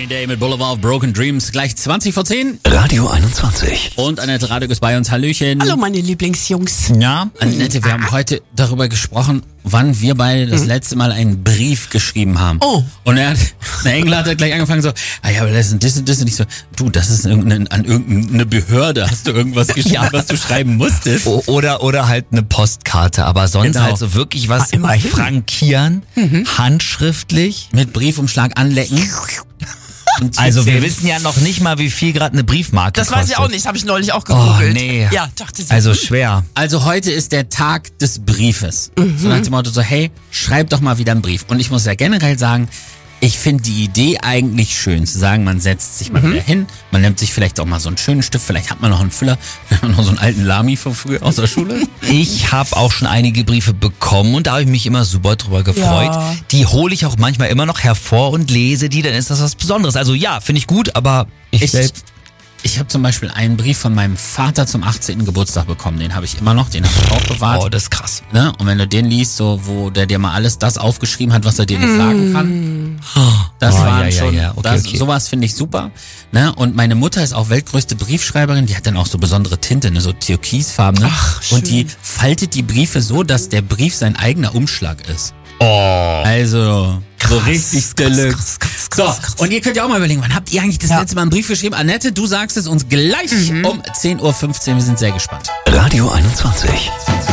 Day mit Boulevard of Broken Dreams. Gleich 20 vor 10. Radio 21. Und Annette Radio ist bei uns. Hallöchen. Hallo meine Lieblingsjungs. Ja, Annette, wir haben heute darüber gesprochen, wann wir beide das letzte Mal einen Brief geschrieben haben. Oh. Und der Engel hat gleich angefangen so, ja, aber das und das und das. Und ich so, du, das ist an irgendeine Behörde. Hast du irgendwas geschrieben, was du schreiben musstest? Oder halt eine Postkarte, aber sonst Genau. halt so wirklich was immerhin. frankieren, handschriftlich. Mit Briefumschlag anlecken. Und Also wir jetzt- wissen ja noch nicht mal, wie viel gerade eine Briefmarke Das kostet. weiß ich auch nicht, habe ich neulich auch gegoogelt. Oh, nee. Ja, dachte sie. Also schwer. Also heute ist der Tag des Briefes. So nach dem Motto so, hey, schreib doch mal wieder einen Brief. Und ich muss ja generell sagen, ich finde die Idee eigentlich schön, zu sagen, man setzt sich mal wieder hin, man nimmt sich vielleicht auch mal so einen schönen Stift, vielleicht hat man noch einen Füller, noch so einen alten Lami von früher aus der Schule. Ich habe auch schon einige Briefe bekommen und da habe ich mich immer super drüber gefreut. Ja. Die hole ich auch manchmal immer noch hervor und lese die, dann ist das was Besonderes. Also ja, finde ich gut, aber ich selbst... Ich habe zum Beispiel einen Brief von meinem Vater zum 18. Geburtstag bekommen, den habe ich immer noch, den habe ich auch bewahrt. Oh, das ist krass. Ne? Und wenn du den liest, so wo der dir mal alles das aufgeschrieben hat, was er dir nicht sagen kann, das Oh, waren ja, schon, ja. Okay, okay. sowas finde ich super. Ne? Und meine Mutter ist auch weltgrößte Briefschreiberin, die hat dann auch so besondere Tinte, ne? So türkisfarben. Ne? Ach, schön. Und die faltet die Briefe so, dass der Brief sein eigener Umschlag ist. Oh. Also, so richtig Deluxe. krass. So, und ihr könnt ja auch mal überlegen, wann habt ihr eigentlich das letzte Mal einen Brief geschrieben? Annette, du sagst es uns gleich um 10.15 Uhr. Wir sind sehr gespannt. Radio 21.